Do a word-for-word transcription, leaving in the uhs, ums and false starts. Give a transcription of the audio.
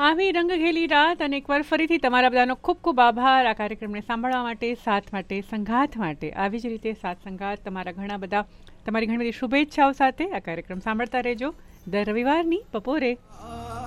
આવી રંગઘેલી રાત અને એકવાર ફરીથી તમારા બધાનો ખૂબ ખૂબ આભાર આ કાર્યક્રમને સાંભળવા માટે, સાથ માટે, સંગાથ માટે. આવી જ રીતે સાથ સંગાથ તમારા ઘણા બધા તમારી ઘણી બધી શુભેચ્છાઓ સાથે આ કાર્યક્રમ સાંભળતા રહેજો દર રવિવારની બપોરે.